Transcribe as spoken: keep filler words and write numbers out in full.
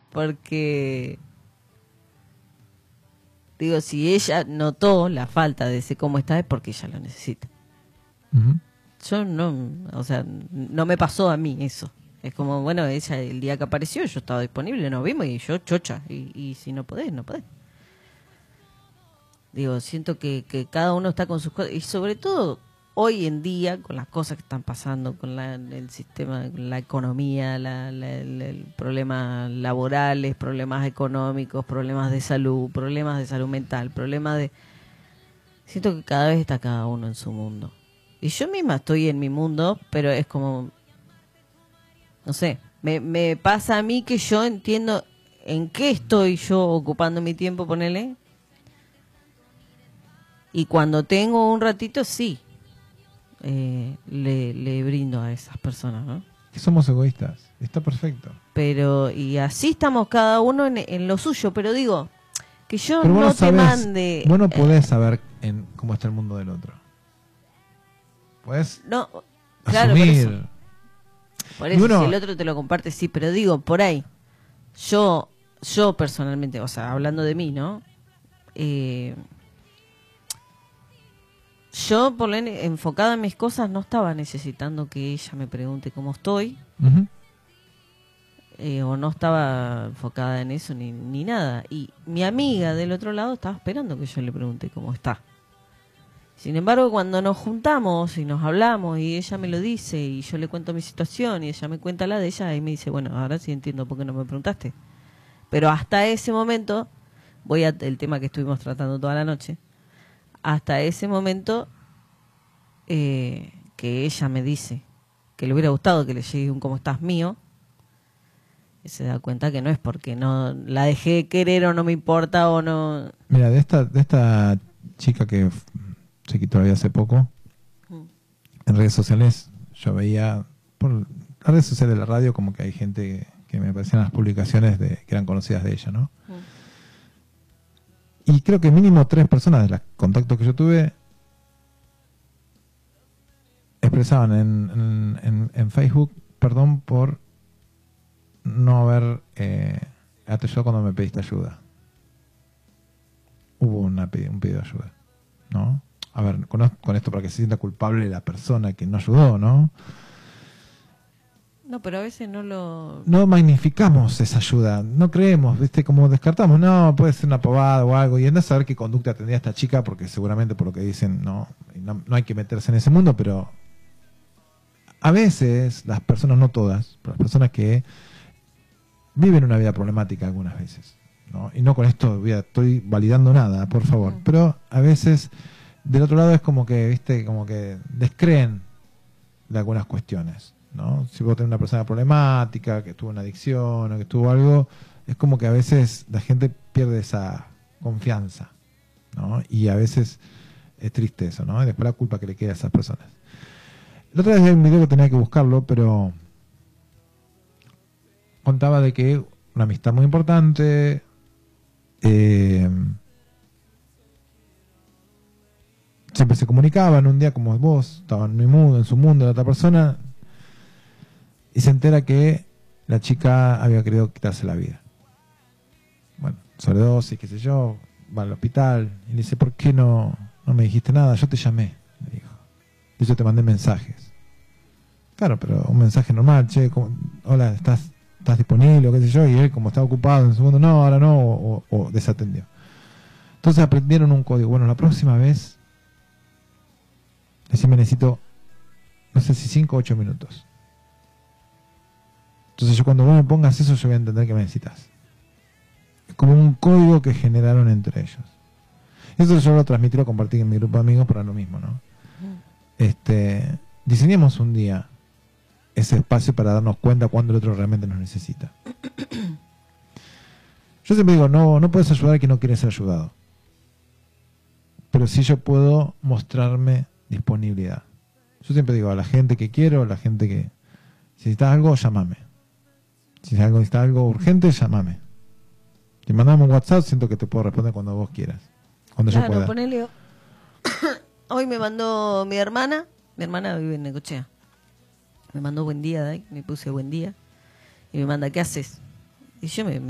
Porque, digo, si ella notó la falta de ese cómo está, es porque ella lo necesita. Uh-huh. Yo no, o sea, no me pasó a mí eso. Es como, bueno, ella el día que apareció, yo estaba disponible, nos vimos y yo chocha. Y, y si no podés, no podés. Digo, siento que, que cada uno está con sus cosas. Y sobre todo, hoy en día, con las cosas que están pasando, con la, el sistema, la economía, la, la, el, el problemas laborales, problemas económicos, problemas de salud, problemas de salud mental, problemas de... Siento que cada vez está cada uno en su mundo. Y yo misma estoy en mi mundo, pero es como... No sé, me, me pasa a mí que yo entiendo en qué estoy yo ocupando mi tiempo, ponele. Y cuando tengo un ratito, sí, eh, le, le brindo a esas personas, ¿no? Que somos egoístas, está perfecto. Pero, y así estamos cada uno en, en lo suyo, pero digo, que yo Pero no bueno, te sabes, mande... Vos no podés eh, saber en cómo está el mundo del otro. Podés no, claro, por asumir... eso. Por eso, uno, si el otro te lo comparte, sí, pero digo, por ahí, yo, yo personalmente, o sea, hablando de mí, ¿no? Eh, yo, por lo enfocada en mis cosas, no estaba necesitando que ella me pregunte cómo estoy, uh-huh. eh, o no estaba enfocada en eso ni, ni nada. Y mi amiga del otro lado estaba esperando que yo le pregunte cómo está. Sin embargo, cuando nos juntamos y nos hablamos y ella me lo dice y yo le cuento mi situación y ella me cuenta la de ella, y me dice, bueno, ahora sí entiendo por qué no me preguntaste. Pero hasta ese momento, voy a el tema que estuvimos tratando toda la noche, hasta ese momento eh, que ella me dice que le hubiera gustado que le llegue un cómo estás mío, y se da cuenta que no es porque no la dejé de querer o no me importa o no... Mira, de esta, de esta chica que f- se quitó la vida hace poco, Mm. en redes sociales yo veía, por las redes sociales de la radio, como que hay gente que me aparecían las publicaciones de que eran conocidas de ella, ¿no? Mm. Y creo que mínimo tres personas de los contactos que yo tuve expresaban en, en, en, en Facebook perdón por no haber eh, atendido cuando me pediste ayuda. Hubo una, un pedido de ayuda, ¿no? A ver, con, con esto para que se sienta culpable la persona que no ayudó, ¿no? No, pero a veces no lo... No magnificamos esa ayuda, no creemos, ¿viste? Como descartamos, no, puede ser una pavada o algo, y anda a saber qué conducta tendría esta chica, porque seguramente por lo que dicen, no, no, no hay que meterse en ese mundo, pero a veces, las personas, no todas, pero las personas que viven una vida problemática algunas veces, ¿no? Y no con esto voy a- estoy validando nada, por favor, Mm. pero a veces del otro lado es como que, ¿viste? Como que descreen de algunas cuestiones, ¿no? Si vos tenés una persona problemática, que tuvo una adicción o que tuvo algo, es como que a veces la gente pierde esa confianza, ¿no? Y a veces es triste eso, ¿no? Y después la culpa que le queda a esas personas. La otra vez vi un video que tenía que buscarlo, pero contaba de que una amistad muy importante, eh, siempre se comunicaban, un día como vos, estaba en mi mundo, en su mundo, la otra persona, y se entera que la chica había querido quitarse la vida. Bueno, sobredosis, qué sé yo, va al hospital, y le dice, ¿por qué no, no me dijiste nada? Yo te llamé, le dijo. Y yo te mandé mensajes. Claro, pero un mensaje normal, che, ¿cómo? Hola, ¿estás, estás disponible o qué sé yo? Y él, como estaba ocupado en su mundo, no, ahora no, o, o desatendió. Entonces aprendieron un código. Bueno, la próxima vez, decime, necesito, no sé si cinco o ocho minutos. Entonces yo cuando vos me pongas eso, yo voy a entender que me necesitas. Es como un código que generaron entre ellos. Eso yo lo transmití, lo compartí en mi grupo de amigos para lo mismo, ¿no? Este, diseñemos un día ese espacio para darnos cuenta cuando el otro realmente nos necesita. Yo siempre digo, no, no puedes ayudar a quien no quiere ser ayudado. Pero sí yo puedo mostrarme disponibilidad. Yo siempre digo a la gente que quiero, a la gente que... Si necesitas algo, llámame. Si algo necesitas algo urgente, llámame. Si mandamos un WhatsApp, siento que te puedo responder cuando vos quieras. Cuando Claro, yo pueda. ponele... Hoy me mandó mi hermana, mi hermana vive en Necochea. Me mandó buen día, Dai, me puse buen día. Y me manda, ¿qué haces? Y yo me,